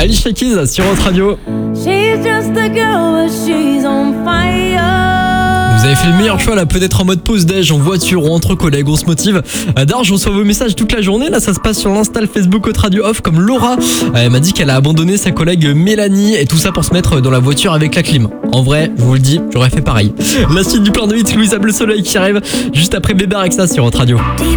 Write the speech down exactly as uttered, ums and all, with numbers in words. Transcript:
Alicia Keys sur Hot Radio. She's just a girl, but she's on fire. Vous avez fait le meilleur choix là, peut-être en mode pause déj, en voiture ou entre collègues, on se motive. D'ailleurs, je reçois vos messages toute la journée. Là, ça se passe sur l'Insta, le Facebook Hot Radio Off, comme Laura. Elle m'a dit qu'elle a abandonné sa collègue Mélanie et tout ça pour se mettre dans la voiture avec la clim. En vrai, je vous le dis, j'aurais fait pareil. La suite du plan de hits, Louisa Bleu Soleil qui arrive juste après Bébé Rexa sur Hot Radio.